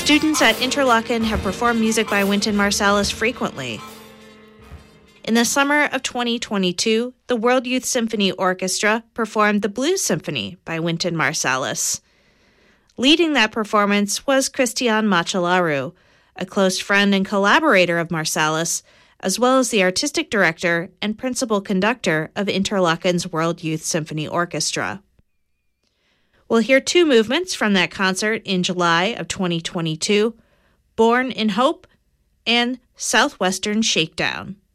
Students at Interlaken have performed music by Wynton Marsalis frequently. In the summer of 2022, the World Youth Symphony Orchestra performed the Blues Symphony by Wynton Marsalis. Leading that performance was Christian Machelaru, a close friend and collaborator of Marsalis, as well as the artistic director and principal conductor of Interlaken's World Youth Symphony Orchestra. We'll hear two movements from that concert in July of 2022, Born in Hope and Southwestern Shakedown.